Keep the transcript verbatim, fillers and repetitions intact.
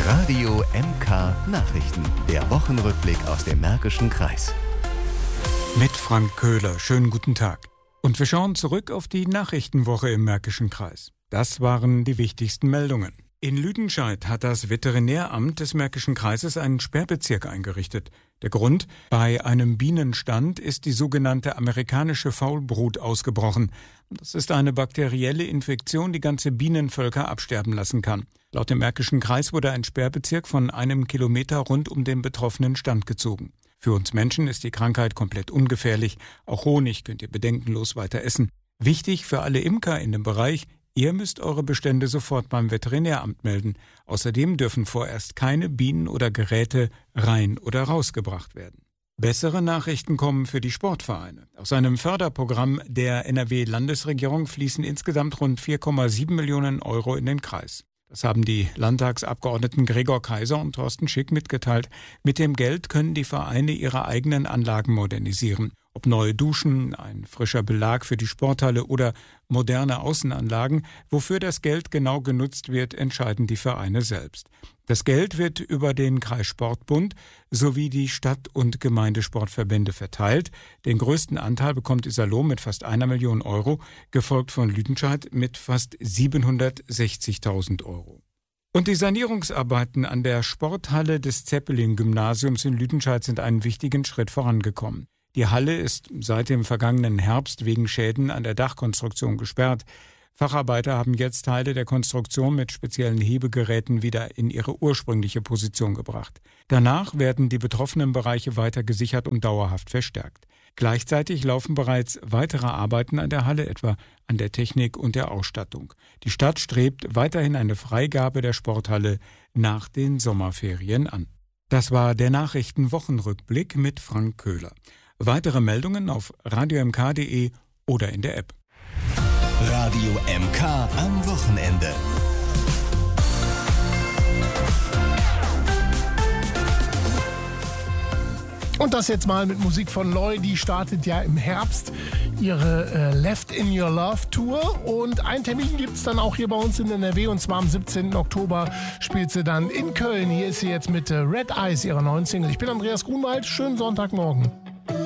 Radio M K Nachrichten. Der Wochenrückblick aus dem Märkischen Kreis. Mit Frank Köhler. Schönen guten Tag. Und wir schauen zurück auf die Nachrichtenwoche im Märkischen Kreis. Das waren die wichtigsten Meldungen. In Lüdenscheid hat das Veterinäramt des Märkischen Kreises einen Sperrbezirk eingerichtet. Der Grund: Bei einem Bienenstand ist die sogenannte amerikanische Faulbrut ausgebrochen. Das ist eine bakterielle Infektion, die ganze Bienenvölker absterben lassen kann. Laut dem Märkischen Kreis wurde ein Sperrbezirk von einem Kilometer rund um den betroffenen Stand gezogen. Für uns Menschen ist die Krankheit komplett ungefährlich. Auch Honig könnt ihr bedenkenlos weiter essen. Wichtig für alle Imker in dem Bereich: Ihr müsst eure Bestände sofort beim Veterinäramt melden. Außerdem dürfen vorerst keine Bienen oder Geräte rein oder rausgebracht werden. Bessere Nachrichten kommen für die Sportvereine. Aus einem Förderprogramm der N R W-Landesregierung fließen insgesamt rund vier Komma sieben Millionen Euro in den Kreis. Das haben die Landtagsabgeordneten Gregor Kaiser und Thorsten Schick mitgeteilt. Mit dem Geld können die Vereine ihre eigenen Anlagen modernisieren. Ob neue Duschen, ein frischer Belag für die Sporthalle oder moderne Außenanlagen, wofür das Geld genau genutzt wird, entscheiden die Vereine selbst. Das Geld wird über den Kreissportbund sowie die Stadt- und Gemeindesportverbände verteilt. Den größten Anteil bekommt Iserlohn mit fast einer Million Euro, gefolgt von Lüdenscheid mit fast siebenhundertsechzigtausend Euro. Und die Sanierungsarbeiten an der Sporthalle des Zeppelin-Gymnasiums in Lüdenscheid sind einen wichtigen Schritt vorangekommen. Die Halle ist seit dem vergangenen Herbst wegen Schäden an der Dachkonstruktion gesperrt. Facharbeiter haben jetzt Teile der Konstruktion mit speziellen Hebegeräten wieder in ihre ursprüngliche Position gebracht. Danach werden die betroffenen Bereiche weiter gesichert und dauerhaft verstärkt. Gleichzeitig laufen bereits weitere Arbeiten an der Halle, etwa an der Technik und der Ausstattung. Die Stadt strebt weiterhin eine Freigabe der Sporthalle nach den Sommerferien an. Das war der Nachrichtenwochenrückblick mit Frank Köhler. Weitere Meldungen auf radio m k punkt d e oder in der App. Radio M K am Wochenende. Und das jetzt mal mit Musik von Loy, die startet ja im Herbst ihre äh, Left in Your Love Tour. Und einen Termin gibt es dann auch hier bei uns in N R W, und zwar am siebzehnten Oktober spielt sie dann in Köln. Hier ist sie jetzt mit äh, Red Eyes, ihrer neuen Single. Ich bin Andreas Grunwald, schönen Sonntagmorgen.